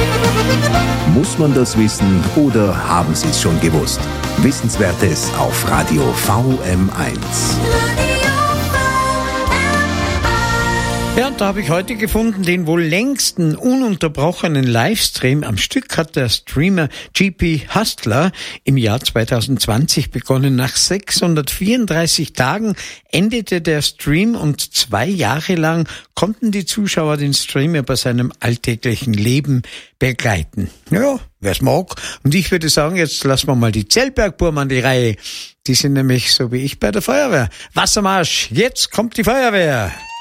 Muss man das wissen oder haben Sie es schon gewusst? Wissenswertes auf Radio VM1. Ja, und da habe ich heute gefunden, den wohl längsten ununterbrochenen Livestream am Stück hat der Streamer GP Hustler im Jahr 2020 begonnen. Nach 634 Tagen endete der Stream und 2 Jahre lang konnten die Zuschauer den Streamer bei seinem alltäglichen Leben begleiten. Ja, wer's mag. Und ich würde sagen, jetzt lassen wir mal die Zellbergburm an die Reihe. Die sind nämlich so wie ich bei der Feuerwehr. Wassermarsch, jetzt kommt die Feuerwehr.